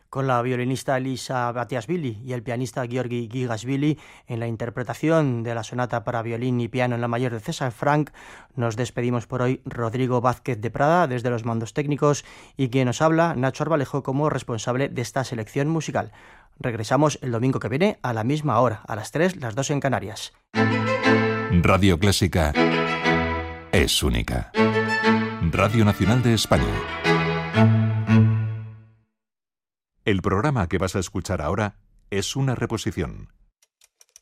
con la violinista Elisa Batiashvili y el pianista Georgi Gigasvili en la interpretación de la sonata para violín y piano en la mayor de César Franck. Nos despedimos por hoy, Rodrigo Vázquez de Prada desde los mandos técnicos y quien nos habla, Nacho Arbalejo, como responsable de esta selección musical. Regresamos el domingo que viene a la misma hora, a las 3, las 2 en Canarias. Radio Clásica es única. Radio Nacional de España. El programa que vas a escuchar ahora es una reposición.